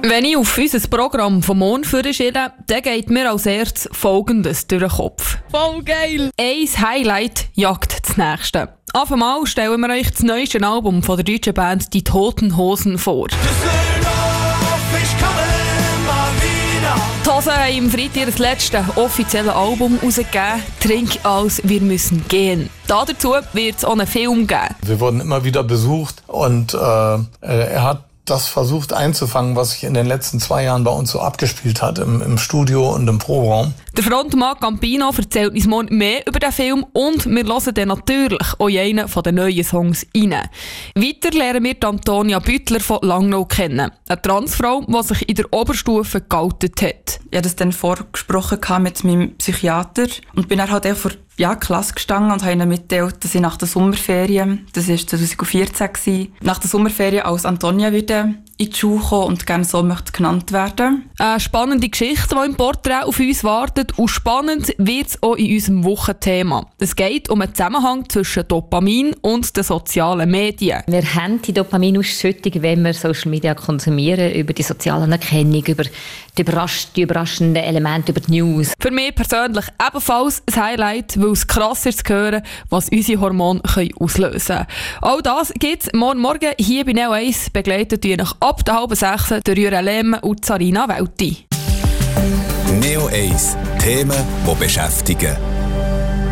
Wenn ich auf unser Programm vom Mond schiele, dann geht mir als erstes Folgendes durch den Kopf. Voll geil! Ein Highlight jagt das nächste. Auf einmal stellen wir euch das neueste Album von der deutschen Band Die Toten Hosen vor. Die Hosen haben im Freitag ihr letztes offizielles Album herausgegeben, «Trink aus, wir müssen gehen». Dazu wird es auch einen Film geben. Wir wurden immer wieder besucht und er hat das versucht einzufangen, was sich in den letzten 2 Jahren bei uns so abgespielt hat, im Studio und im Proberaum. Der Frontmann Campino erzählt uns morgen mehr über den Film und wir hören dann natürlich auch einen von den neuen Songs rein. Weiter lernen wir Antonia Büttler von Langnau kennen. Eine Transfrau, die sich in der Oberstufe geoutet hat. Ich hatte das dann vorgesprochen mit meinem Psychiater und bin dann halt auch vor Klasse gestanden und habe ihnen mitgeteilt, dass ich nach der Sommerferien, das war 2014, nach der Sommerferien als Antonia wieder in die Schule kommen und gerne so möchte genannt werden. Eine spannende Geschichte, die im Porträt auf uns wartet, und spannend wird es auch in unserem Wochenthema. Es geht um einen Zusammenhang zwischen Dopamin und den sozialen Medien. Wir haben die Dopaminausschüttung, wenn wir Social Media konsumieren, über die soziale Anerkennung, über die überraschenden Elemente, über die News. Für mich persönlich ebenfalls ein Highlight, weil es krass ist zu hören, was unsere Hormone auslösen können. All das gibt es morgen hier bei Neo 1, begleitet durch nach ab der 5:30 durch Jürgen Lehm und Sarina Welti. Neo 1, Themen, die beschäftigen.